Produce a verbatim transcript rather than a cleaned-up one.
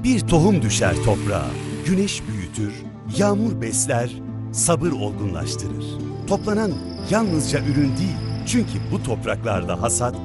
Bir tohum düşer toprağa, güneş büyütür, yağmur besler, sabır olgunlaştırır. Toplanan yalnızca ürün değil, çünkü bu topraklarda hasat